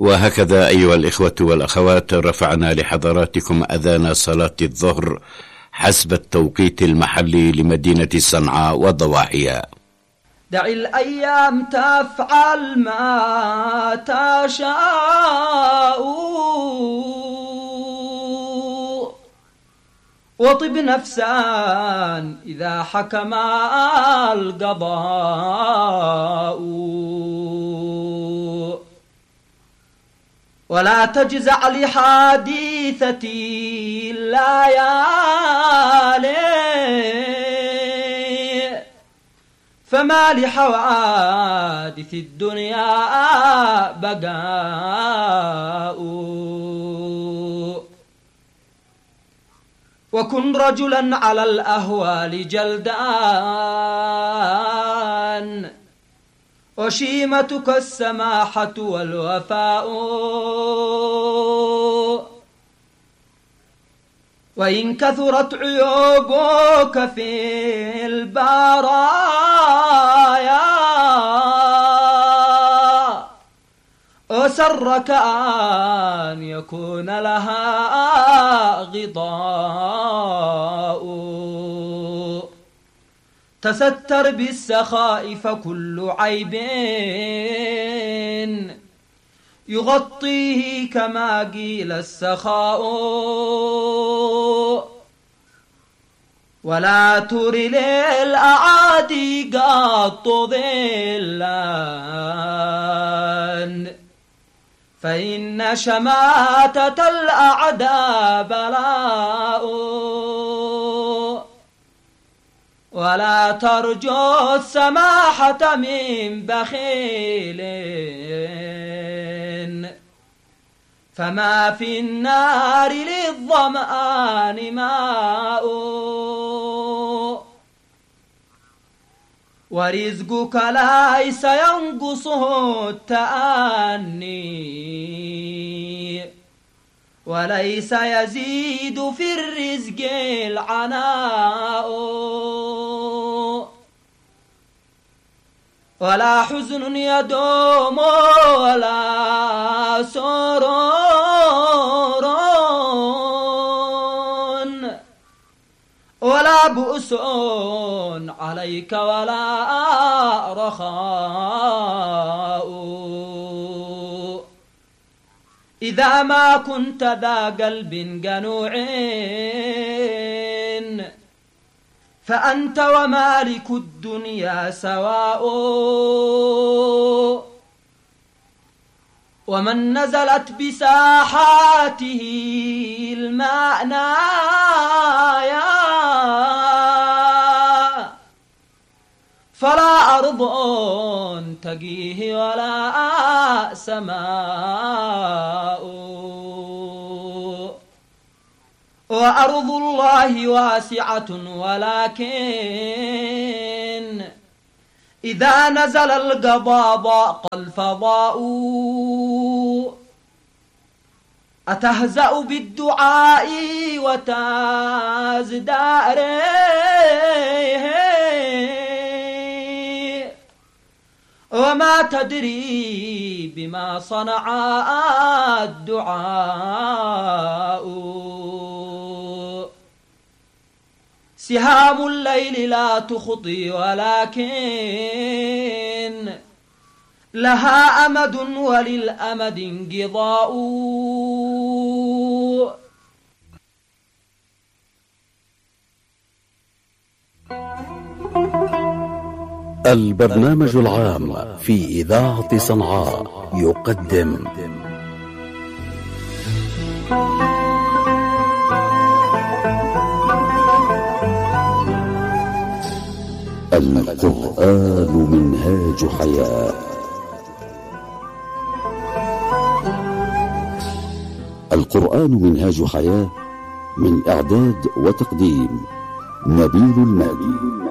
وهكذا أيها الإخوة والأخوات رفعنا لحضراتكم أذان صلاة الظهر حسب التوقيت المحلي لمدينة صنعاء وضواحيها. دع الأيام تفعل ما تشاء وطب نفسا إذا حكم القضاء ولا تجزع لحادثة الليالي فما لحوادث الدنيا بقاء وكن رجلا على الأهوال جلدان وشيمتك السماحة والوفاء وإن كثرت عيوبك في البرايا وسرك أن يكون لها غطاء تستر بالسخاء فكل عيب يغطيه كما قيل السخاء ولا تر للأعادي قط ظلا فإن شماتة الأعداء بلاء ولا ترجو السماحة من بخيل فما في النار للظمآن ماء ورزقك ليس ينقصه التأني وليس يزيد في الرزق العناء ولا حزن يدوم ولا سرور ولا بؤس عليك ولا رخاء إذا ما كنت ذا قلب قنوع فأنت ومالك الدنيا سواء ومن نزلت بساحاته المعنايا فلا أرض تقيه ولا سماء وأرض الله واسعة ولكن إذا نزل القضاء ضاق الفضاء أتهزأ بالدعاء وتزداره وما تدري بما صنع الدعاء سهام الليل لا تخطي ولكن لها أمد وللأمد انقضاء البرنامج العام في إذاعة صنعاء يقدم القرآن منهاج حياة. القرآن منهاج حياة، من إعداد وتقديم نبيل المالي.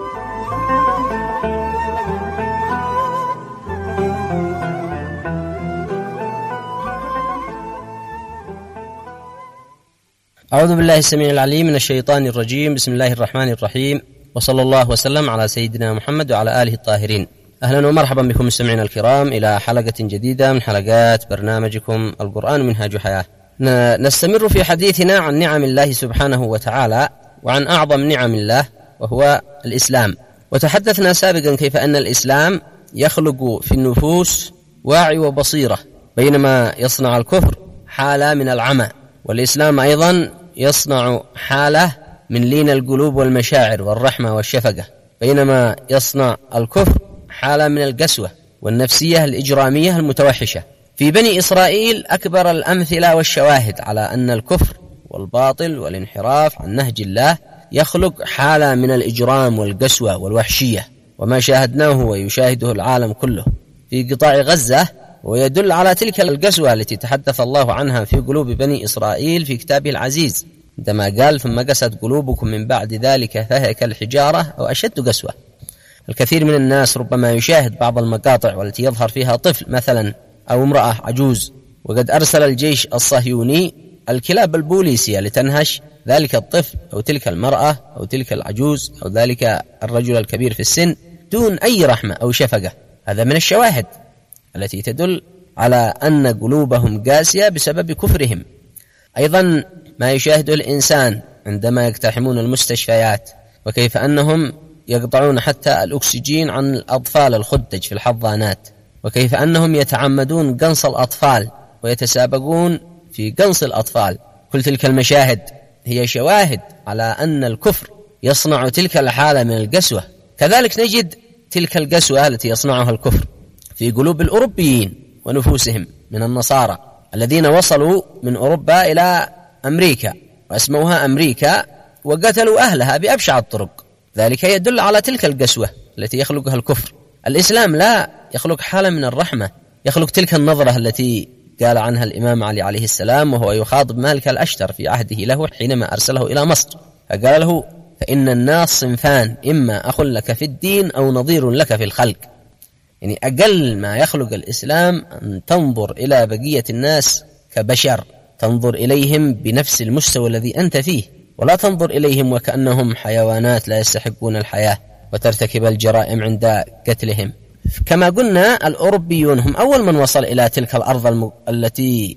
أعوذ بالله السميع العليم من الشيطان الرجيم. بسم الله الرحمن الرحيم، وصلى الله وسلم على سيدنا محمد وعلى آله الطاهرين. أهلا ومرحبا بكم مستمعينا الكرام إلى حلقة جديدة من حلقات برنامجكم القرآن منهاج حياة. نستمر في حديثنا عن نعم الله سبحانه وتعالى وعن أعظم نعم الله وهو الإسلام. وتحدثنا سابقا كيف أن الإسلام يخلق في النفوس واعي وبصيرة، بينما يصنع الكفر حالة من العمى، والإسلام أيضا يصنع حالة من لين القلوب والمشاعر والرحمة والشفقة، بينما يصنع الكفر حالة من القسوة والنفسية الإجرامية المتوحشة. في بني إسرائيل أكبر الأمثلة والشواهد على أن الكفر والباطل والانحراف عن نهج الله يخلق حالة من الإجرام والقسوة والوحشية، وما شاهدناه ويشاهده العالم كله في قطاع غزة ويدل على تلك القسوة التي تحدث الله عنها في قلوب بني إسرائيل في كتابه العزيز عندما قال: ثم قست قلوبكم من بعد ذلك فهي كالحجارة أو أشد قسوة. الكثير من الناس ربما يشاهد بعض المقاطع والتي يظهر فيها طفل مثلا أو امرأة عجوز، وقد أرسل الجيش الصهيوني الكلاب البوليسية لتنهش ذلك الطفل أو تلك المرأة أو تلك العجوز أو ذلك الرجل الكبير في السن دون أي رحمة أو شفقة. هذا من الشواهد التي تدل على أن قلوبهم قاسية بسبب كفرهم. أيضا ما يشاهده الإنسان عندما يقتحمون المستشفيات، وكيف أنهم يقطعون حتى الأكسجين عن الأطفال الخدج في الحضانات، وكيف أنهم يتعمدون قنص الأطفال ويتسابقون في قنص الأطفال. كل تلك المشاهد هي شواهد على أن الكفر يصنع تلك الحالة من القسوة. كذلك نجد تلك القسوة التي يصنعها الكفر في قلوب الأوروبيين ونفوسهم من النصارى الذين وصلوا من أوروبا إلى أمريكا واسموها أمريكا وقتلوا أهلها بأبشع الطرق. ذلك يدل على تلك القسوة التي يخلقها الكفر. الإسلام لا يخلق حالة من الرحمة، يخلق تلك النظرة التي قال عنها الإمام علي عليه السلام وهو يخاطب مالك الأشتر في عهده له حينما أرسله إلى مصر، فقال له: فإن الناس صنفان، إما أخ لك في الدين أو نظير لك في الخلق. يعني أقل ما يخلق الإسلام أن تنظر إلى بقية الناس كبشر، تنظر إليهم بنفس المستوى الذي أنت فيه، ولا تنظر إليهم وكأنهم حيوانات لا يستحقون الحياة وترتكب الجرائم عند قتلهم. كما قلنا الأوروبيون هم أول من وصل إلى تلك الأرض التي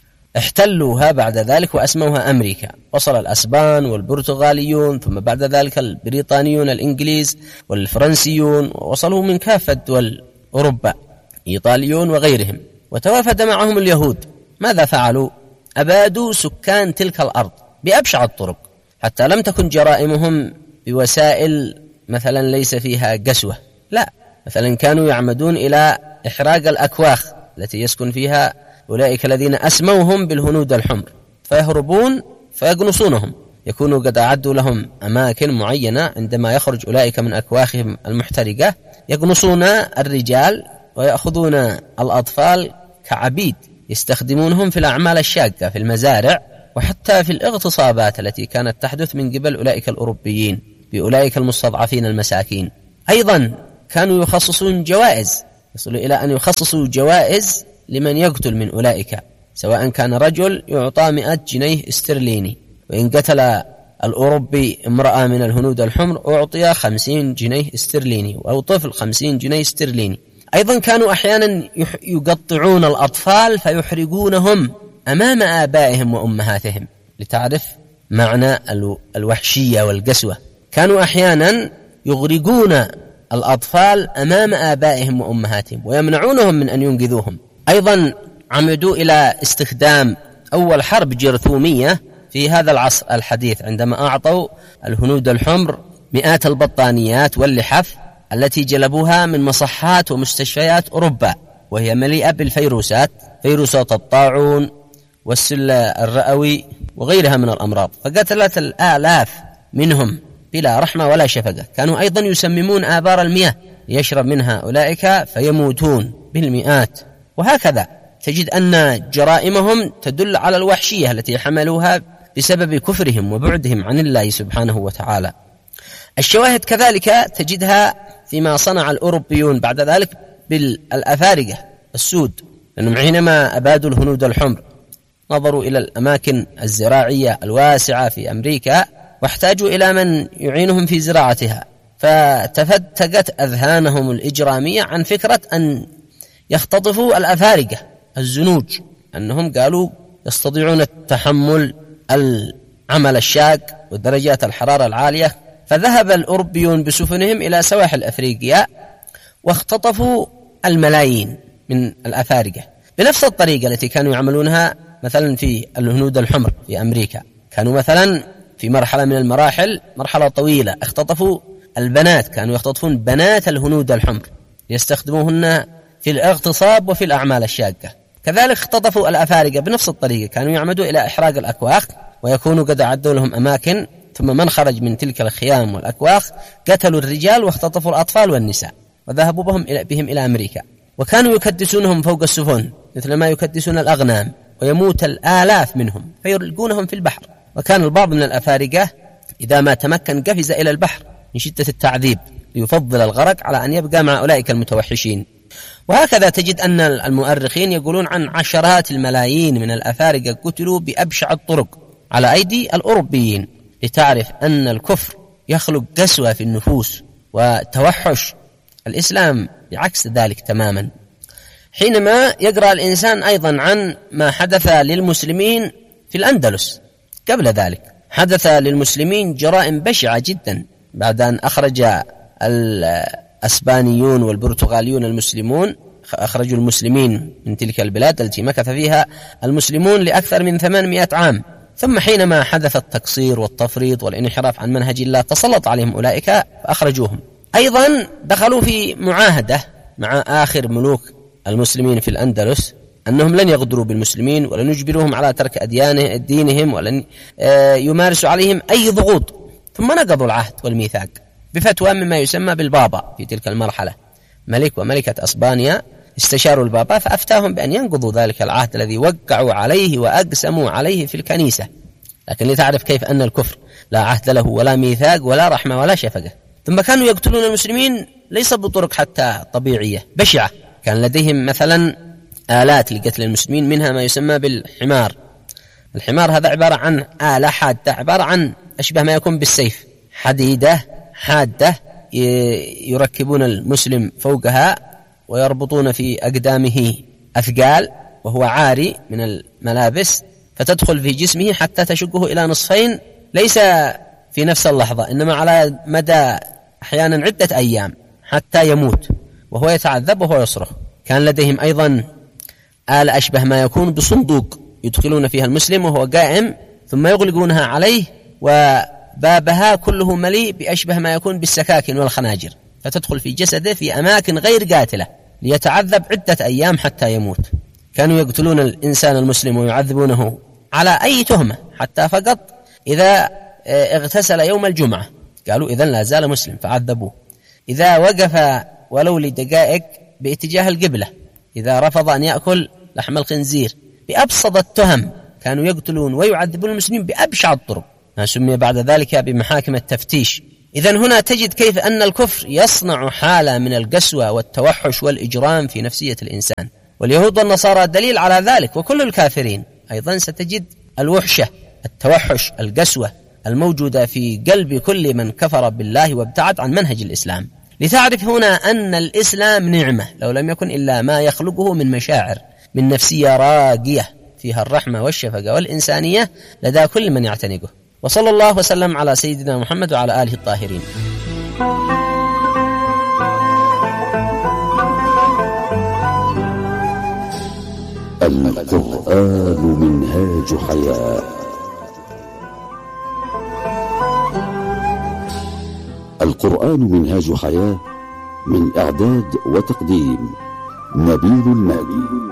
احتلوها بعد ذلك وأسموها أمريكا. وصل الأسبان والبرتغاليون، ثم بعد ذلك البريطانيون الإنجليز والفرنسيون، ووصلوا من كافة دول أوروبا، إيطاليون وغيرهم، وتوافد معهم اليهود. ماذا فعلوا؟ أبادوا سكان تلك الأرض بأبشع الطرق، حتى لم تكن جرائمهم بوسائل مثلا ليس فيها قسوة، لا، مثلا كانوا يعمدون إلى إحراق الأكواخ التي يسكن فيها أولئك الذين أسموهم بالهنود الحمر، فيهربون فيقنصونهم. يكونوا قد أعدوا لهم أماكن معينة، عندما يخرج أولئك من أكواخهم المحترقة يقنصون الرجال ويأخذون الأطفال كعبيد، يستخدمونهم في الأعمال الشاقة في المزارع وحتى في الاغتصابات التي كانت تحدث من قبل أولئك الأوروبيين بأولئك المستضعفين المساكين. أيضا كانوا يخصصون جوائز، يصلوا إلى أن يخصصوا جوائز لمن يقتل من أولئك، سواء كان رجل يعطى 100 جنيه استرليني، وإن قتل الأوروبي امرأة من الهنود الحمر أعطي 50 جنيه استرليني، أو طفل 50 جنيه استرليني. أيضا كانوا أحيانا يقطعون الأطفال فيحرقونهم أمام آبائهم وأمهاتهم، لتعرف معنى الوحشية والقسوة. كانوا أحيانا يغرقون الأطفال أمام آبائهم وأمهاتهم ويمنعونهم من أن ينقذوهم. أيضا عمدوا إلى استخدام أول حرب جرثومية في هذا العصر الحديث، عندما أعطوا الهنود الحمر مئات البطانيات واللحاف التي جلبوها من مصحات ومستشفيات أوروبا، وهي مليئة بالفيروسات، فيروسات الطاعون والسل الرئوي وغيرها من الأمراض، فقتلت الآلاف منهم بلا رحمة ولا شفقة. كانوا أيضا يسممون آبار المياه ليشرب منها أولئك فيموتون بالمئات. وهكذا تجد أن جرائمهم تدل على الوحشية التي حملوها بسبب كفرهم وبعدهم عن الله سبحانه وتعالى. الشواهد كذلك تجدها فيما صنع الأوروبيون بعد ذلك بالأفارقة السود، لأنهم حينما أبادوا الهنود الحمر نظروا إلى الأماكن الزراعية الواسعة في أمريكا واحتاجوا إلى من يعينهم في زراعتها، فتفتقت أذهانهم الإجرامية عن فكرة أن يختطفوا الأفارقة الزنوج، أنهم قالوا يستطيعون التحمل العمل الشاق ودرجات الحرارة العالية. فذهب الأوروبيون بسفنهم إلى سواحل أفريقيا واختطفوا الملايين من الأفارقة بنفس الطريقة التي كانوا يعملونها مثلا في الهنود الحمر في أمريكا. كانوا مثلا في مرحلة من المراحل، مرحلة طويلة، اختطفوا البنات، كانوا يختطفون بنات الهنود الحمر ليستخدموهن في الاغتصاب وفي الأعمال الشاقة. كذلك اختطفوا الأفارقة بنفس الطريقة، كانوا يعمدوا إلى إحراق الأكواخ ويكونوا قد أعدوا لهم أماكن، ثم من خرج من تلك الخيام والأكواخ قتلوا الرجال واختطفوا الأطفال والنساء وذهبوا بهم إلى أمريكا. وكانوا يكدسونهم فوق السفن مثل ما يكدسون الأغنام، ويموت الآلاف منهم فيلقونهم في البحر. وكان البعض من الأفارقة إذا ما تمكن قفز إلى البحر من شدة التعذيب ليفضل الغرق على أن يبقى مع أولئك المتوحشين. وهكذا تجد أن المؤرخين يقولون عن عشرات الملايين من الأفارقة قتلوا بأبشع الطرق على أيدي الأوروبيين، لتعرف أن الكفر يخلق قسوة في النفوس وتوحش. الإسلام بعكس ذلك تماما. حينما يقرأ الإنسان أيضا عن ما حدث للمسلمين في الأندلس قبل ذلك، حدث للمسلمين جرائم بشعة جدا بعد أن أخرج الأسبانيون والبرتغاليون المسلمون، أخرجوا المسلمين من تلك البلاد التي مكث فيها المسلمون لأكثر من 800 عام. ثم حينما حدث التقصير والتفريط والانحراف عن منهج الله تسلط عليهم أولئك فأخرجوهم. أيضا دخلوا في معاهدة مع آخر ملوك المسلمين في الأندلس أنهم لن يغدروا بالمسلمين ولن يجبروهم على ترك دينهم ولن يمارسوا عليهم أي ضغوط. ثم نقضوا العهد والميثاق بفتوى مما يسمى بالبابا. في تلك المرحلة ملك وملكة أسبانيا استشاروا البابا فأفتاهم بأن ينقضوا ذلك العهد الذي وقعوا عليه وأقسموا عليه في الكنيسة. لكن لتعرف كيف أن الكفر لا عهد له ولا ميثاق ولا رحمة ولا شفقة. ثم كانوا يقتلون المسلمين ليس بطرق حتى طبيعية بشعة. كان لديهم مثلا آلات لقتل المسلمين، منها ما يسمى بالحمار. الحمار هذا عبارة عن آلة حادة، عبارة عن أشبه ما يكون بالسيف، حديدة حادة يركبون المسلم فوقها ويربطون في أقدامه أثقال وهو عاري من الملابس، فتدخل في جسمه حتى تشقه إلى نصفين، ليس في نفس اللحظة إنما على مدى أحيانا عدة أيام حتى يموت وهو يتعذب وهو يصرخ. كان لديهم أيضا آلة أشبه ما يكون بصندوق يدخلون فيها المسلم وهو قائم ثم يغلقونها عليه، وبابها كله مليء بأشبه ما يكون بالسكاكين والخناجر، فتدخل في جسده في أماكن غير قاتلة ليتعذب عدة أيام حتى يموت. كانوا يقتلون الإنسان المسلم ويعذبونه على أي تهمة، حتى فقط إذا اغتسل يوم الجمعة قالوا إذن لا زال مسلم فعذبوه، إذا وقف ولو لدقائق باتجاه القبلة، إذا رفض أن يأكل لحم الخنزير، بأبسط التهم كانوا يقتلون ويعذبون المسلمين بأبشع الطرق، ما سمي بعد ذلك بمحاكم التفتيش. إذن هنا تجد كيف أن الكفر يصنع حالة من القسوة والتوحش والإجرام في نفسية الإنسان، واليهود والنصارى دليل على ذلك، وكل الكافرين أيضا ستجد الوحشة، التوحش، القسوة الموجودة في قلب كل من كفر بالله وابتعد عن منهج الإسلام. لتعرف هنا أن الإسلام نعمة لو لم يكن إلا ما يخلقه من مشاعر، من نفسية راقية فيها الرحمة والشفقة والإنسانية لدى كل من يعتنقه. وصلى الله وسلم على سيدنا محمد وعلى آله الطاهرين. القرآن منهاج حياة. القرآن منهاج حياة، من إعداد وتقديم نبيل المالي.